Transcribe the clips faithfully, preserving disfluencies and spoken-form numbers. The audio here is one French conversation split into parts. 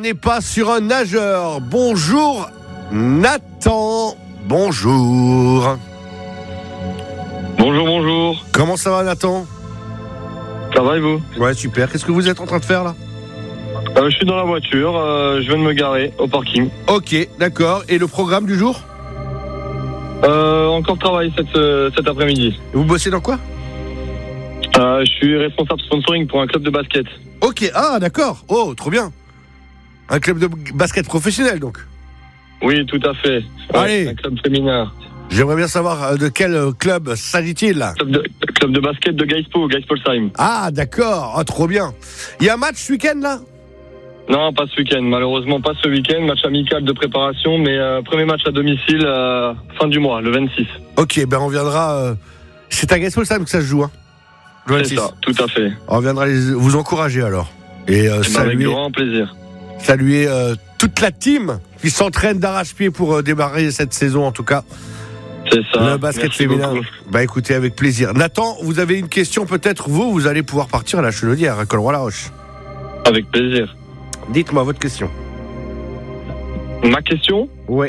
n'est pas sur un nageur. Bonjour Nathan. Bonjour. Bonjour, bonjour. Comment ça va Nathan ? Ça va et vous ? Ouais, super. Qu'est-ce que vous êtes en train de faire là ? euh, Je suis dans la voiture, euh, je viens de me garer au parking. Ok, d'accord. Et le programme du jour ? euh, Encore travail cette, euh, cet après-midi. Vous bossez dans quoi ? euh, Je suis responsable sponsoring pour un club de basket. Ok, ah d'accord. Oh, trop bien. Un club de basket professionnel donc. Oui, tout à fait. Ouais, Allez. Un club féminin. J'aimerais bien savoir de quel club s'agit-il là ? Club de, club de basket de Gaispo, Gaispolsheim. Ah d'accord, ah, trop bien. Il y a un match ce week-end là ? Non, pas ce week-end. Malheureusement, pas ce week-end. Match amical de préparation, mais euh, premier match à domicile euh, fin du mois, le vingt-six. Ok, ben on viendra. Euh... C'est à Gaispolsheim que ça se joue, hein ? Le vingt-six. C'est ça, tout à fait. On viendra les... vous encourager alors. Et euh, Et ben, avec saluer, grand plaisir. saluer euh, toute la team qui s'entraîne d'arrache-pied pour euh, démarrer cette saison en tout cas. C'est ça. Le basket Merci féminin. beaucoup. Bah écoutez, avec plaisir. Nathan, vous avez une question peut-être, vous, vous allez pouvoir partir à la Chenaudière, à Colroy-la-Roche. Avec plaisir. Dites-moi votre question. Ma question ? Ouais.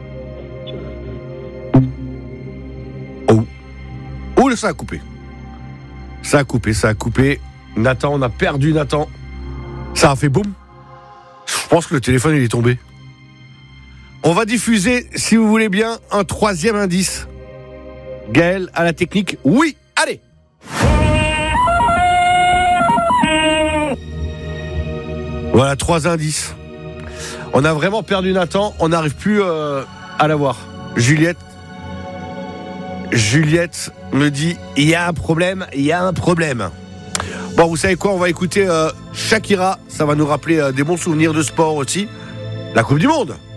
Oh. Oh, ça a coupé. Ça a coupé, ça a coupé. Nathan, on a perdu Nathan. Ça a fait boum. Je pense que le téléphone, il est tombé. On va diffuser, si vous voulez bien, un troisième indice. Gaël, à la technique. Oui, allez. Voilà, trois indices. On a vraiment perdu Nathan. On n'arrive plus euh, à l'avoir. Juliette. Juliette me dit, il y a un problème, il y a un problème. Bon, vous savez quoi, on va écouter euh, Shakira. Ça va nous rappeler euh, des bons souvenirs de sport aussi. La Coupe du Monde.